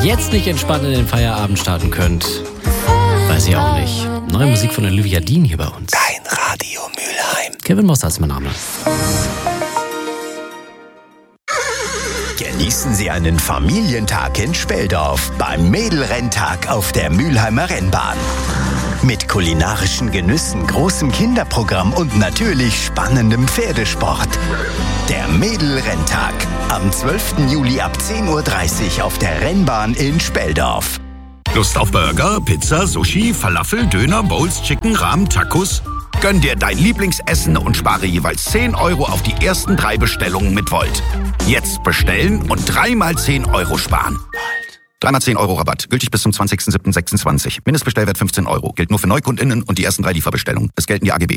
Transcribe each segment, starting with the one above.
jetzt nicht entspannt in den Feierabend starten könnt, weiß ich auch nicht. Neue Musik von Olivia Dean hier bei uns. Dein Radio Mülheim. Kevin Moster ist mein Name. Genießen Sie einen Familientag in Speldorf beim Mädelrenntag auf der Mülheimer Rennbahn. Mit kulinarischen Genüssen, großem Kinderprogramm und natürlich spannendem Pferdesport. Der Mädelrenntag am 12. Juli ab 10.30 Uhr auf der Rennbahn in Speldorf. Lust auf Burger, Pizza, Sushi, Falafel, Döner, Bowls, Chicken, Rahmen, Tacos? Gönn dir dein Lieblingsessen und spare jeweils 10 Euro auf die ersten 3 Bestellungen mit Volt. Jetzt bestellen und 3 mal 10 Euro sparen. 3 mal 10 Euro Rabatt. Gültig bis zum 20.07.26. Mindestbestellwert 15 Euro. Gilt nur für NeukundInnen und die ersten 3 Lieferbestellungen. Es gelten die AGB.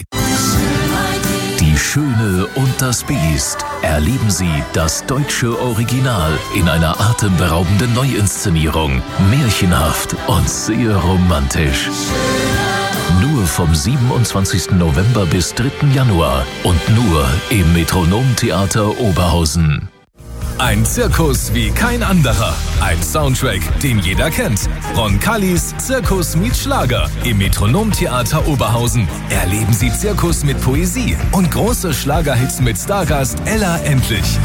Die Schöne und das Biest. Erleben Sie das deutsche Original in einer atemberaubenden Neuinszenierung. Märchenhaft und sehr romantisch. Nur vom 27. November bis 3. Januar und nur im Metronomtheater Oberhausen. Ein Zirkus wie kein anderer. Ein Soundtrack, den jeder kennt. Roncalis Zirkus mit Schlager im Metronomtheater Oberhausen. Erleben Sie Zirkus mit Poesie und große Schlagerhits mit Stargast Ella Endlich.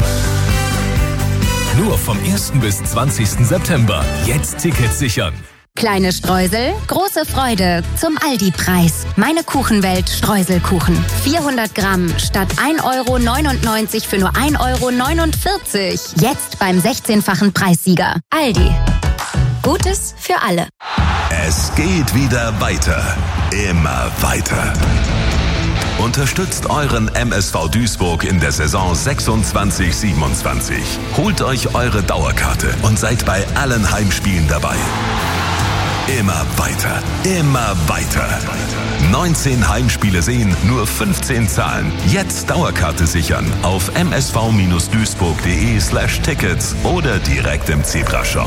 Nur vom 1. bis 20. September. Jetzt Tickets sichern. Kleine Streusel, große Freude zum Aldi-Preis. Meine Kuchenwelt Streuselkuchen. 400 Gramm statt 1,99 € für nur 1,49 €. Jetzt beim 16-fachen Preissieger. Aldi. Gutes für alle. Es geht wieder weiter. Immer weiter. Unterstützt euren MSV Duisburg in der Saison 26/27. Holt euch eure Dauerkarte und seid bei allen Heimspielen dabei. Immer weiter, immer weiter. 19 Heimspiele sehen, nur 15 zahlen. Jetzt Dauerkarte sichern auf msv-duisburg.de/Tickets oder direkt im Zebra-Shop.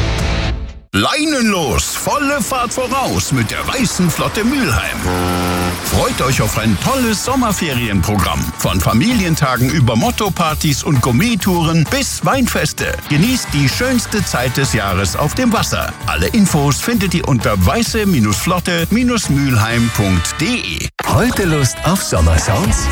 Leinenlos, volle Fahrt voraus mit der Weißen Flotte Mülheim. Freut euch auf ein tolles Sommerferienprogramm. Von Familientagen über Motto-Partys und Gourmet-Touren bis Weinfeste. Genießt die schönste Zeit des Jahres auf dem Wasser. Alle Infos findet ihr unter weiße-flotte-mülheim.de. Heute Lust auf Sommersounds?